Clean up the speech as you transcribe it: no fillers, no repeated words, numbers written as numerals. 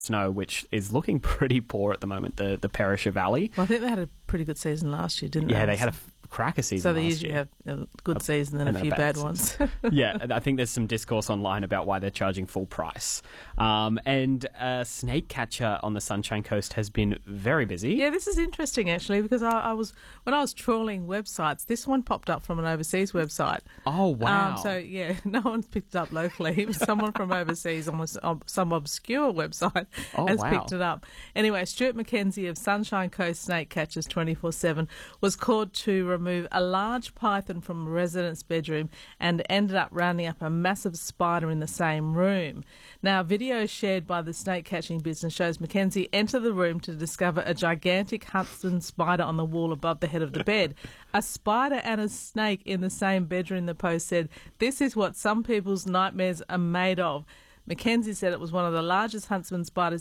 snow, which is looking pretty poor at the moment, the Perisher Valley. Well, I think they had a pretty good season last year, didn't they? Yeah, they had a cracker season So they last usually year. have a good season and a few bad ones. Yeah, and I think there's some discourse online about why they're charging full price. And snake catcher on the Sunshine Coast has been very busy. Yeah, this is interesting actually, because when I was trawling websites, this one popped up from an overseas website. Oh, wow. So yeah, no one's picked it up locally. It was someone from overseas on some obscure website has picked it up. Anyway, Stuart McKenzie of Sunshine Coast Snake Catchers 24/7 was called to remove a large python from a resident's bedroom and ended up rounding up a massive spider in the same room. Now, video shared by the snake catching business shows McKenzie enter the room to discover a gigantic huntsman spider on the wall above the head of the bed. A spider and a snake in the same bedroom, the Post said. This is what some people's nightmares are made of. McKenzie said it was one of the largest huntsman spiders